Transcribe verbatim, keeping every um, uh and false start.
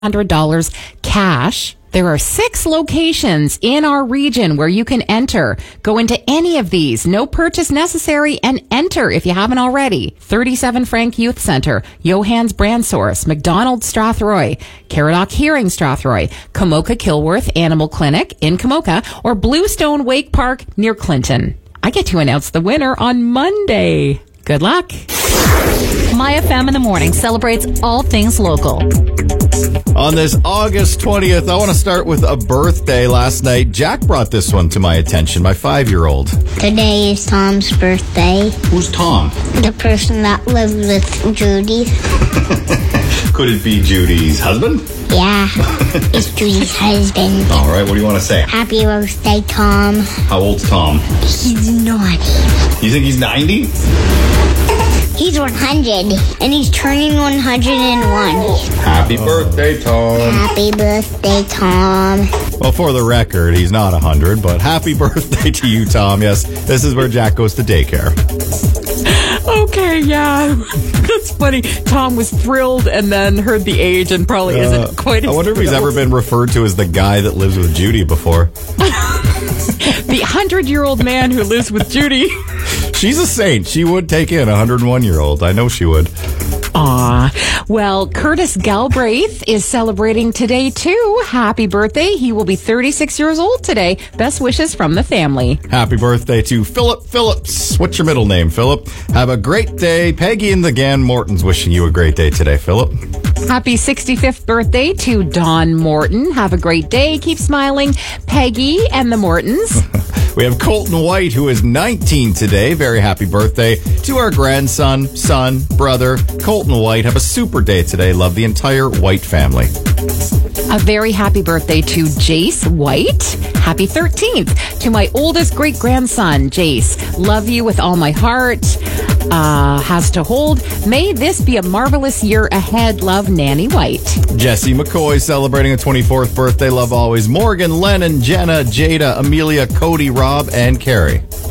one hundred dollars cash. There are six locations in our region where you can enter. Go into any of these. No purchase necessary and enter if you haven't already. thirty-seven Frank Youth Center, Johann's Brand Source, McDonald's Strathroy, Caradoc Hearing Strathroy, Kamoka Kilworth Animal Clinic in Kamoka, or Bluestone Wake Park near Clinton. I get to announce the winner on Monday. Good luck. My F M in the Morning celebrates all things local. On this August twentieth, I want to start with a birthday last night. Jack brought this one to my attention, my five-year-old. Today is Tom's birthday. Who's Tom? The person that lived with Judy. Could it be Judy's husband? Yeah, it's Judy's husband. All right, what do you want to say? Happy birthday, Tom. How old's Tom? He's ninety. You think he's ninety? He's one hundred, and he's turning one hundred one. Happy birthday, Tom. Happy birthday, Tom. Well, for the record, he's not one hundred, but happy birthday to you, Tom. Yes, this is where Jack goes to daycare. Okay, yeah. That's funny. Tom was thrilled and then heard the age and probably Uh, isn't quite as I wonder if he's thrilled. ever been referred to as the guy that lives with Judy before. The hundred-year-old man who lives with Judy. She's a saint. She would take in a one hundred one-year-old. I know she would. Aw. Well, Curtis Galbraith is celebrating today, too. Happy birthday. He will be thirty-six years old today. Best wishes from the family. Happy birthday to Philip Phillips. What's your middle name, Philip? Have a great day. Peggy and the Gan Mortons wishing you a great day today, Philip. Happy sixty-fifth birthday to Don Morton. Have a great day. Keep smiling. Peggy and the Mortons. We have Colton White, who is nineteen today. Very happy birthday to our grandson, son, brother, Colton White. Have a super day today. Love the entire White family. A very happy birthday to Jace White. Happy thirteenth to my oldest great-grandson, Jace. Love you with all my heart. Uh, has to hold. May this be a marvelous year ahead. Love, Nanny White. Jesse McCoy celebrating a twenty-fourth birthday. Love always. Morgan, Lennon, Jenna, Jada, Amelia, Cody, Rob, and Carrie.